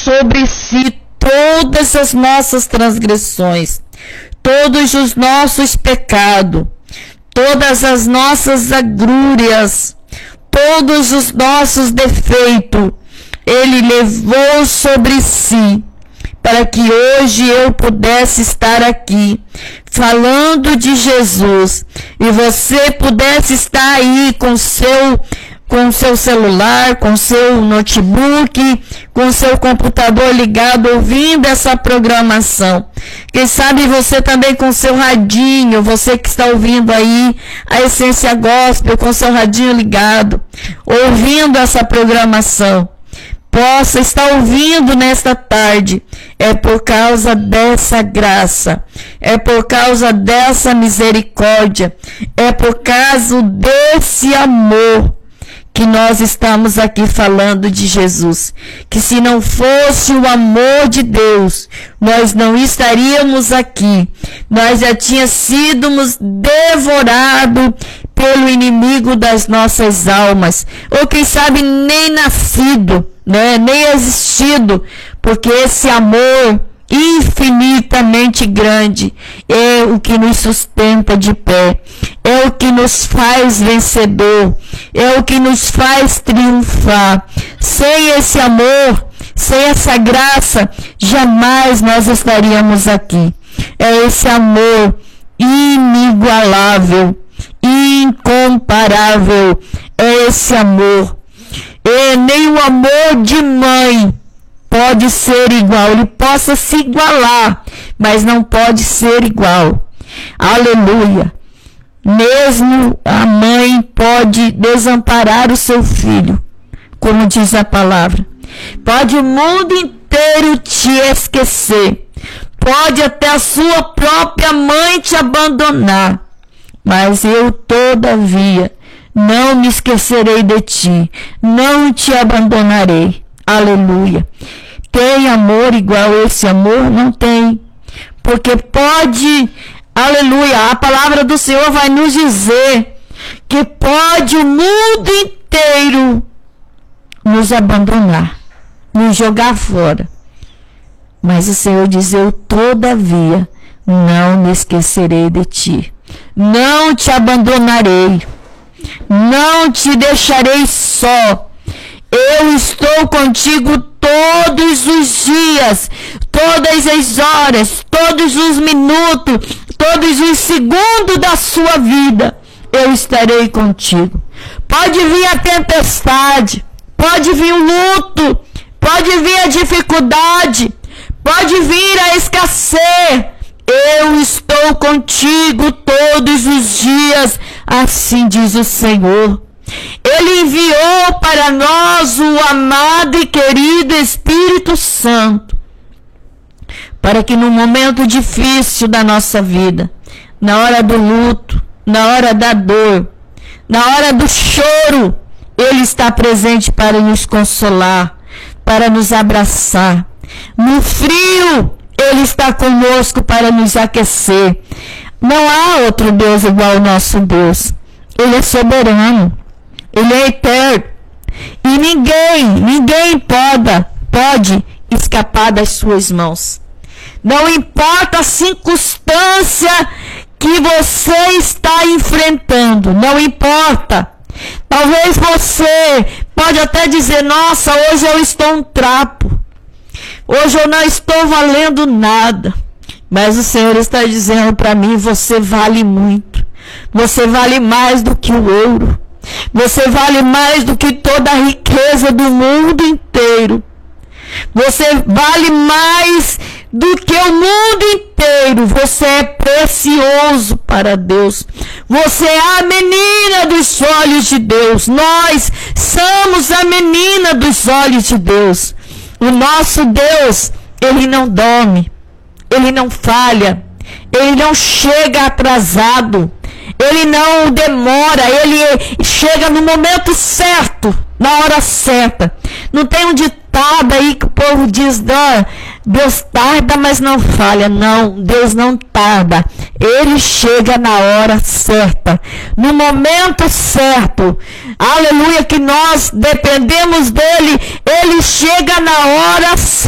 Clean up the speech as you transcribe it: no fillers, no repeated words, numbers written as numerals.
sobre si todas as nossas transgressões, todos os nossos pecados, todas as nossas agrúrias, todos os nossos defeitos, ele levou sobre si, para que hoje eu pudesse estar aqui, falando de Jesus, e você pudesse estar aí com seu celular, com seu notebook, com seu computador ligado, ouvindo essa programação. Quem sabe você também com seu radinho, você que está ouvindo aí a Essência Gospel com seu radinho ligado, ouvindo essa programação, possa estar ouvindo nesta tarde. É por causa dessa graça, é por causa dessa misericórdia, é por causa desse amor que nós estamos aqui falando de Jesus. Que se não fosse o amor de Deus, nós não estaríamos aqui. Nós já tínhamos sido devorados pelo inimigo das nossas almas. Ou quem sabe nem nascido, né? Nem existido. Porque esse amor infinitamente grande é o que nos sustenta de pé, é o que nos faz vencedor, é o que nos faz triunfar. Sem esse amor, sem essa graça, jamais nós estaríamos aqui. É esse amor inigualável, incomparável, é esse amor. E nem o amor de mãe pode ser igual. Ele possa se igualar, mas não pode ser igual. Aleluia. Mesmo a mãe pode desamparar o seu filho, como diz a palavra. Pode o mundo inteiro te esquecer. Pode até a sua própria mãe te abandonar. Mas eu, todavia, não me esquecerei de ti. Não te abandonarei. Aleluia. Tem amor igual a esse amor? Não tem. Porque pode, aleluia, a palavra do Senhor vai nos dizer que pode o mundo inteiro nos abandonar, nos jogar fora. Mas o Senhor diz: eu todavia não me esquecerei de ti. Não te abandonarei. Não te deixarei só. Eu estou contigo todos os dias, todas as horas, todos os minutos, todos os segundos da sua vida. Eu estarei contigo. Pode vir a tempestade, pode vir o luto, pode vir a dificuldade, pode vir a escassez. Eu estou contigo todos os dias, assim diz o Senhor. Ele enviou para nós o amado e querido Espírito Santo, para que no momento difícil da nossa vida, na hora do luto, na hora da dor, na hora do choro, Ele está presente para nos consolar, para nos abraçar. No frio, Ele está conosco para nos aquecer. Não há outro Deus igual ao nosso Deus. Ele é soberano. Ele é eterno. E ninguém pode escapar das suas mãos. Não importa a circunstância que você está enfrentando. Não importa. Talvez você pode até dizer: nossa, hoje eu estou um trapo. Hoje eu não estou valendo nada. Mas o Senhor está dizendo para mim: você vale muito. Você vale mais do que o ouro. Você vale mais do que toda a riqueza do mundo inteiro. Você vale mais do que o mundo inteiro. Você é precioso para Deus. Você é a menina dos olhos de Deus. Nós somos a menina dos olhos de Deus. O nosso Deus, Ele não dorme. Ele não falha. Ele não chega atrasado. Ele não demora, Ele chega no momento certo, na hora certa. Não tem um ditado aí que o povo diz: Deus tarda, mas não falha. Não, Deus não tarda. Ele chega na hora certa, no momento certo. Aleluia, que nós dependemos dEle. Ele chega na hora certa.